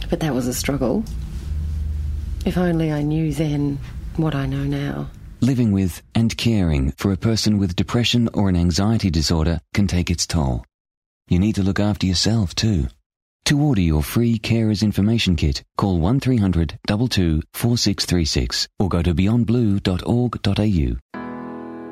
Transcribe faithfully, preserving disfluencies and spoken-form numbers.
but that was a struggle. If only I knew then what I know now. Living with and caring for a person with depression or an anxiety disorder can take its toll. You need to look after yourself too. To order your free Carers Information Kit, call one three hundred two two four six three six or go to beyond blue dot org dot a u.